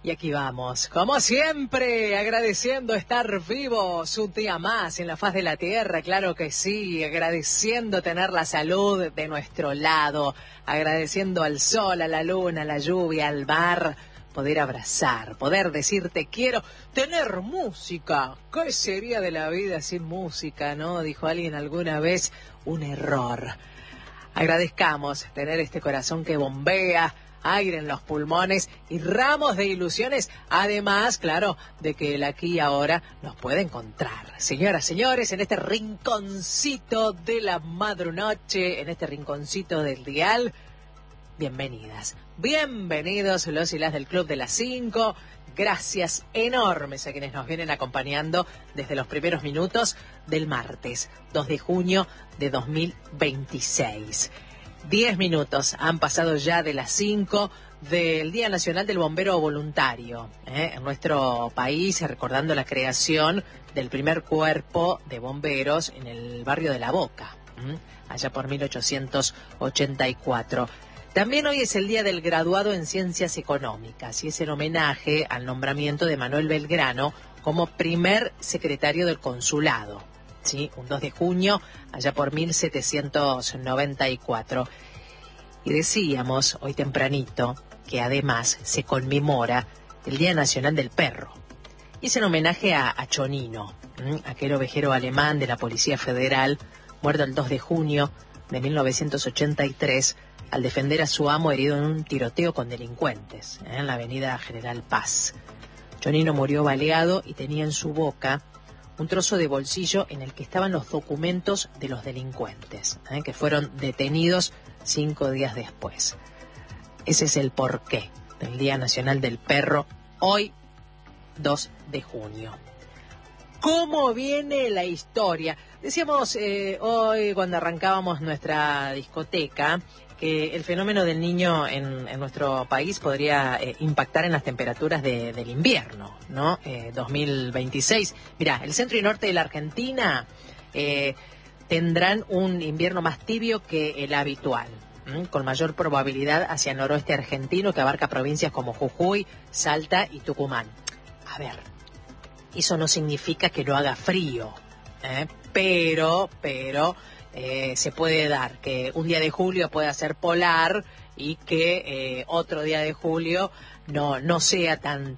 Y aquí vamos, como siempre, agradeciendo estar vivos un día más en la faz de la tierra, claro que sí, agradeciendo tener la salud de nuestro lado, agradeciendo al sol, a la luna, a la lluvia, al mar, poder abrazar, poder decir te quiero, tener música. ¿Qué sería de la vida sin música, no? Dijo alguien alguna vez, un error. Agradezcamos tener este corazón que bombea, aire en los pulmones y ramos de ilusiones, además, claro, de que el aquí y ahora nos puede encontrar. Señoras, señores, en este rinconcito de la madrunoche, en este rinconcito del dial, bienvenidas, bienvenidos los y las del Club de las 5. Gracias enormes a quienes nos vienen acompañando desde los primeros minutos del martes 2 de junio de 2026. 10 minutos han pasado ya de las 5 del Día Nacional del Bombero Voluntario, en nuestro país, recordando la creación del primer cuerpo de bomberos en el barrio de La Boca, allá por 1884. También hoy es el Día del Graduado en Ciencias Económicas y es el homenaje al nombramiento de Manuel Belgrano como primer secretario del consulado. Sí, un 2 de junio, allá por 1794. Y decíamos hoy tempranito que además se conmemora el Día Nacional del Perro. Y es en homenaje a Chonino, aquel ovejero alemán de la Policía Federal, muerto el 2 de junio de 1983 al defender a su amo herido en un tiroteo con delincuentes en la avenida General Paz. Chonino murió baleado y tenía en su boca un trozo de bolsillo en el que estaban los documentos de los delincuentes, que fueron detenidos 5 días después. Ese es el porqué del Día Nacional del Perro, hoy 2 de junio. ¿Cómo viene la historia? Decíamos hoy cuando arrancábamos nuestra discoteca que el fenómeno del niño en nuestro país podría impactar en las temperaturas del invierno, ¿no? 2026. Mirá, el centro y norte de la Argentina tendrán un invierno más tibio que el habitual, con mayor probabilidad hacia el noroeste argentino, que abarca provincias como Jujuy, Salta y Tucumán. A ver, eso no significa que no haga frío, pero se puede dar que un día de julio pueda ser polar y que otro día de julio no sea tan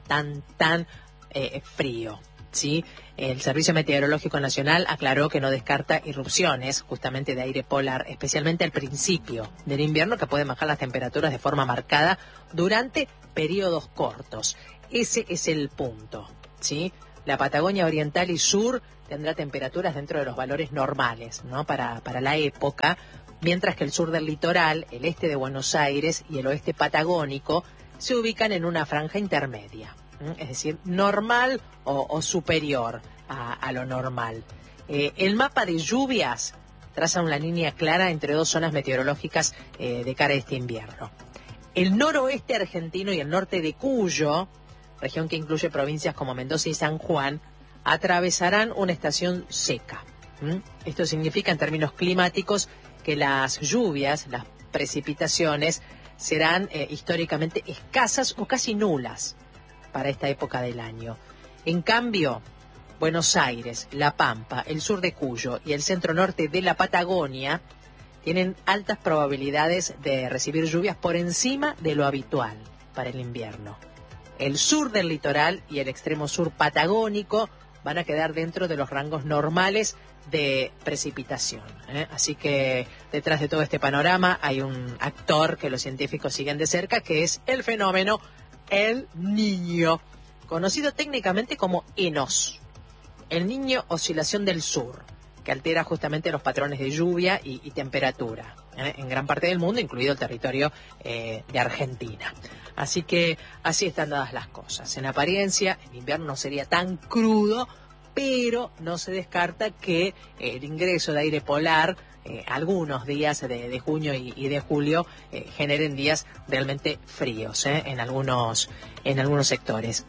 frío, ¿sí? El Servicio Meteorológico Nacional aclaró que no descarta irrupciones justamente de aire polar, especialmente al principio del invierno, que pueden bajar las temperaturas de forma marcada durante periodos cortos. Ese es el punto, ¿sí? La Patagonia Oriental y Sur tendrá temperaturas dentro de los valores normales, ¿no? Para la época, mientras que el sur del litoral, el este de Buenos Aires y el oeste patagónico se ubican en una franja intermedia, es decir, normal o superior a lo normal. El mapa de lluvias traza una línea clara entre dos zonas meteorológicas de cara a este invierno. El noroeste argentino y el norte de Cuyo, región que incluye provincias como Mendoza y San Juan, atravesarán una estación seca. Esto significa en términos climáticos que las lluvias, las precipitaciones, serán históricamente escasas o casi nulas para esta época del año. En cambio, Buenos Aires, La Pampa, el sur de Cuyo y el centro norte de la Patagonia tienen altas probabilidades de recibir lluvias por encima de lo habitual para el invierno. El sur del litoral y el extremo sur patagónico van a quedar dentro de los rangos normales de precipitación, Así que detrás de todo este panorama hay un actor que los científicos siguen de cerca, que es el fenómeno El Niño, conocido técnicamente como ENOS, el Niño Oscilación del Sur, que altera justamente los patrones de lluvia y temperatura en gran parte del mundo, incluido el territorio de Argentina. Así que así están dadas las cosas. En apariencia, el invierno no sería tan crudo, pero no se descarta que el ingreso de aire polar algunos días de junio y de julio generen días realmente fríos en algunos sectores.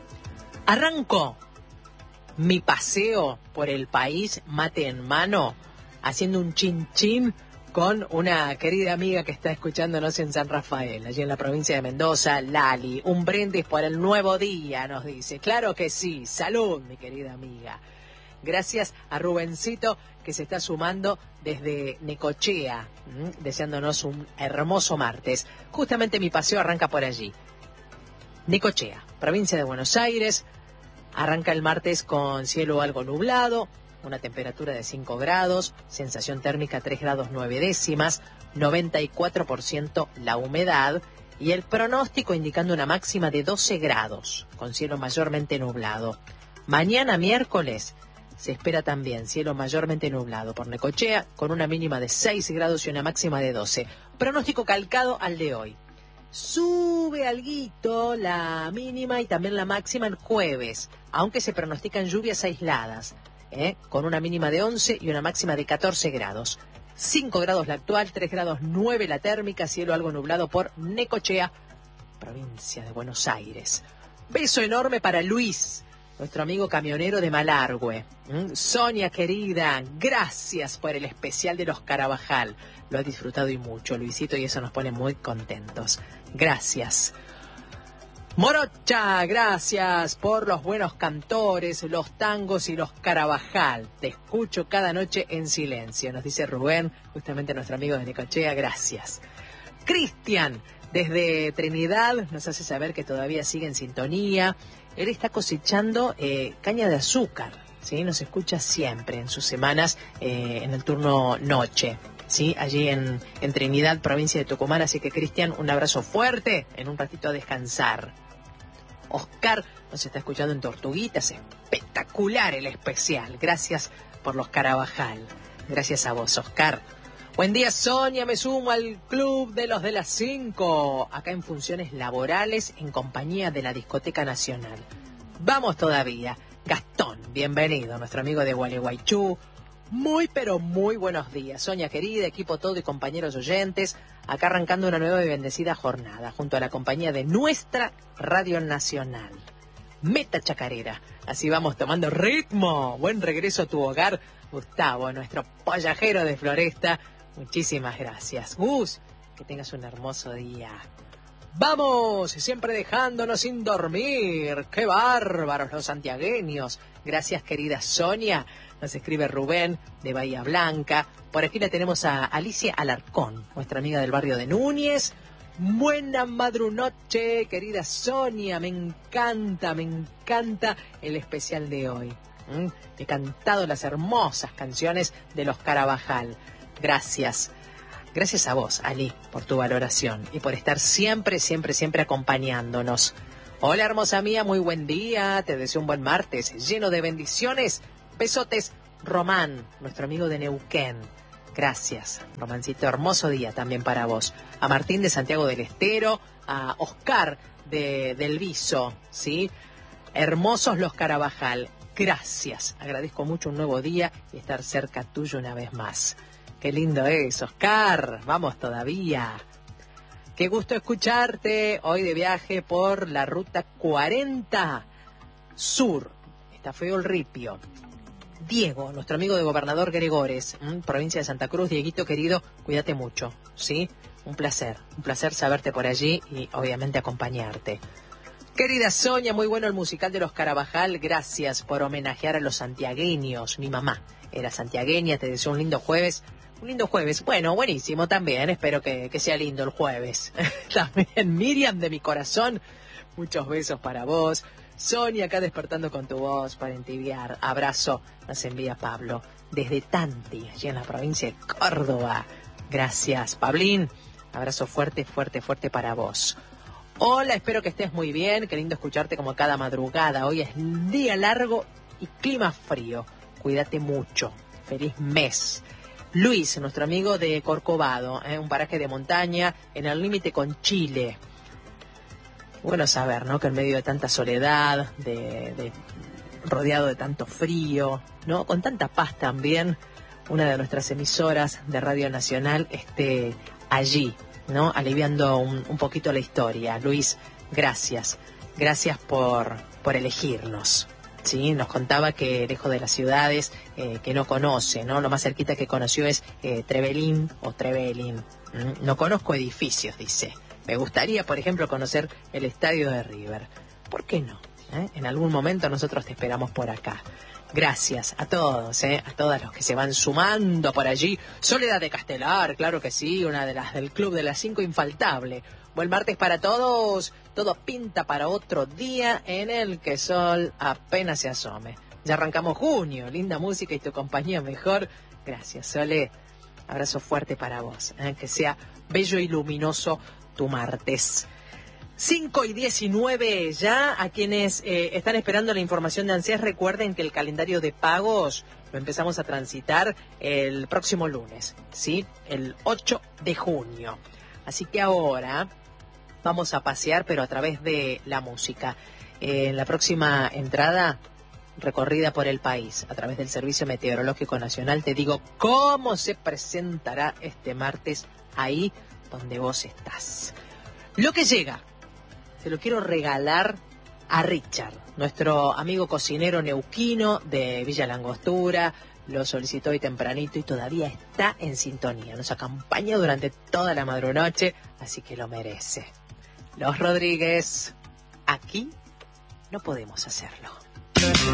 Arrancó mi paseo por el país, mate en mano, haciendo un chin chin con una querida amiga que está escuchándonos en San Rafael, allí en la provincia de Mendoza, Lali. Un brindis por el nuevo día, nos dice. Claro que sí. Salud, mi querida amiga. Gracias a Rubencito, que se está sumando desde Necochea, deseándonos un hermoso martes. Justamente mi paseo arranca por allí. Necochea, provincia de Buenos Aires. Arranca el martes con cielo algo nublado, una temperatura de 5 grados, sensación térmica 3 grados 9 décimas, 94% la humedad y el pronóstico indicando una máxima de 12 grados, con cielo mayormente nublado. Mañana miércoles se espera también cielo mayormente nublado por Necochea, con una mínima de 6 grados y una máxima de 12. Pronóstico calcado al de hoy. Sube alguito la mínima y también la máxima el jueves, aunque se pronostican lluvias aisladas, con una mínima de 11 y una máxima de 14 grados. 5 grados la actual, 3 grados 9 la térmica, cielo algo nublado por Necochea, provincia de Buenos Aires. Beso enorme para Luis, nuestro amigo camionero de Malargüe. Sonia querida, gracias por el especial de los Carabajal. Lo ha disfrutado y mucho, Luisito, y eso nos pone muy contentos. Gracias. Morocha, gracias por los buenos cantores, los tangos y los Carabajal. Te escucho cada noche en silencio, nos dice Rubén, justamente nuestro amigo de Necochea, gracias. Cristian, desde Trinidad, nos hace saber que todavía sigue en sintonía. Él está cosechando caña de azúcar, ¿sí? Nos escucha siempre en sus semanas en el turno noche, ¿sí? Allí en Trinidad, provincia de Tucumán. Así que, Cristian, un abrazo fuerte, en un ratito a descansar. Oscar nos está escuchando en Tortuguitas, espectacular el especial. Gracias por los Carabajal. Gracias a vos, Oscar. Buen día, Sonia, me sumo al club de los de las 5, acá en funciones laborales en compañía de la Discoteca Nacional. Vamos todavía. Gastón, bienvenido, nuestro amigo de Gualeguaychú. Muy, pero muy buenos días, Sonia querida, equipo todo y compañeros oyentes, acá arrancando una nueva y bendecida jornada, junto a la compañía de nuestra Radio Nacional. Meta Chacarera, así vamos tomando ritmo. Buen regreso a tu hogar, Gustavo, nuestro pollajero de Floresta. Muchísimas gracias. Gus, que tengas un hermoso día. ¡Vamos! Siempre dejándonos sin dormir. ¡Qué bárbaros los santiagueños! Gracias, querida Sonia. Nos escribe Rubén, de Bahía Blanca. Por aquí la tenemos a Alicia Alarcón, nuestra amiga del barrio de Núñez. Buena madrunoche, querida Sonia. Me encanta el especial de hoy. He cantado las hermosas canciones de los Carabajal. Gracias. Gracias a vos, Ali, por tu valoración y por estar siempre acompañándonos. Hola, hermosa mía, muy buen día. Te deseo un buen martes, lleno de bendiciones. Besotes, Román, nuestro amigo de Neuquén. Gracias, Romancito. Hermoso día también para vos. A Martín de Santiago del Estero, a Oscar del Viso, ¿sí? Hermosos los Carabajal. Gracias. Agradezco mucho un nuevo día y estar cerca tuyo una vez más. Qué lindo es, Oscar. Vamos todavía. Qué gusto escucharte hoy de viaje por la ruta 40 Sur. Está feo el ripio. Diego, nuestro amigo de Gobernador Gregores, provincia de Santa Cruz. Dieguito querido, cuídate mucho, ¿sí? Un placer saberte por allí y obviamente acompañarte. Querida Sonia, muy bueno el musical de los Carabajal. Gracias por homenajear a los santiagueños. Mi mamá era santiagueña, te deseo un lindo jueves. Un lindo jueves. Bueno, buenísimo también. Espero que sea lindo el jueves. También Miriam de mi corazón. Muchos besos para vos. Sonia, acá despertando con tu voz para entibiar. Abrazo, nos envía Pablo. Desde Tanti, allí en la provincia de Córdoba. Gracias, Pablín. Abrazo fuerte para vos. Hola, espero que estés muy bien. Qué lindo escucharte como cada madrugada. Hoy es día largo y clima frío. Cuídate mucho. Feliz mes. Luis, nuestro amigo de Corcovado, un paraje de montaña en el límite con Chile. Bueno saber, ¿no? Que en medio de tanta soledad, rodeado de tanto frío, ¿no? Con tanta paz también, una de nuestras emisoras de Radio Nacional esté allí, ¿no? Aliviando un poquito la historia. Luis, gracias. Gracias por elegirnos. Sí, nos contaba que lejos de las ciudades que no conoce, ¿no? Lo más cerquita que conoció es Trevelin o Trevelin. No conozco edificios, dice. Me gustaría, por ejemplo, conocer el estadio de River. ¿Por qué no? En algún momento nosotros te esperamos por acá. Gracias a todos, a todos los que se van sumando por allí. Soledad de Castelar, claro que sí, una de las del Club de las 5 infaltable. Buen martes para todos. Todo pinta para otro día en el que sol apenas se asome. Ya arrancamos junio, linda música y tu compañía mejor. Gracias, Sole. Abrazo fuerte para vos. Que sea bello y luminoso tu martes. 5:19 ya. A quienes están esperando la información de ANSES, recuerden que el calendario de pagos lo empezamos a transitar el próximo lunes, ¿sí? El 8 de junio. Así que ahora vamos a pasear, pero a través de la música. En la próxima entrada, recorrida por el país, a través del Servicio Meteorológico Nacional, te digo cómo se presentará este martes ahí donde vos estás. Lo que llega, se lo quiero regalar a Richard, nuestro amigo cocinero neuquino de Villa Langostura. Lo solicitó hoy tempranito y todavía está en sintonía. Nos acompaña durante toda la madrunoche, así que lo merece. Los Rodríguez, aquí no podemos hacerlo.